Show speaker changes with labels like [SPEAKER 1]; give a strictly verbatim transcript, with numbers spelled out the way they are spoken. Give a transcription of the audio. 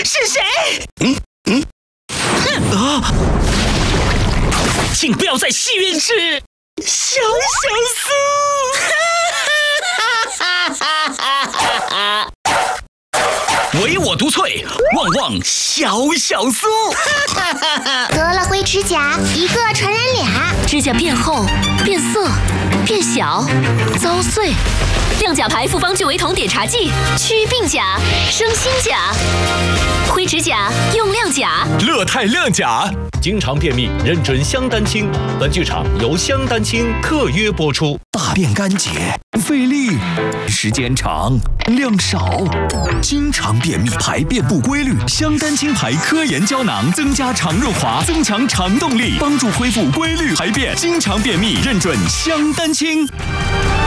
[SPEAKER 1] 是谁？
[SPEAKER 2] 嗯嗯
[SPEAKER 1] 啊！请不要在戏院吃小小酥。唯我独萃，旺旺小小酥。
[SPEAKER 3] 得了灰指甲，一个传染俩。
[SPEAKER 4] 指甲变厚、变色、变小、遭碎。亮甲牌复方聚维酮碘茶剂，祛病甲、生新甲。灰指甲用亮甲。
[SPEAKER 5] 乐泰亮甲，经常便秘认准香丹清。本剧场由香丹清特约播出。
[SPEAKER 6] 大便干结，费力，时间长，量少，经常便秘，排便不规律。香丹清牌科研胶囊增加肠润滑，增强肠动力，帮助恢复规律排便。经常便秘认准香丹清。